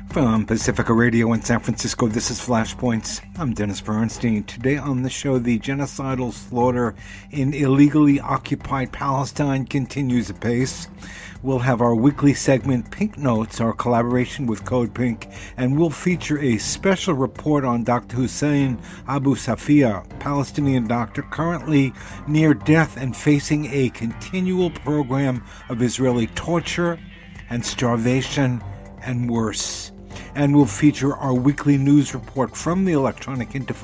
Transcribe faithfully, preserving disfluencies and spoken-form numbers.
From Pacifica Radio in San Francisco, this is Flashpoints. I'm Dennis Bernstein. Today on the show, the genocidal slaughter in illegally occupied Palestine continues apace. We'll have our weekly segment, Pink Notes, our collaboration with Code Pink, and we'll feature a special report on Doctor Hussein Abu Safia, Palestinian doctor currently near death and facing a continual program of Israeli torture and starvation and worse. And we'll feature our weekly news report from the Electronic Intifada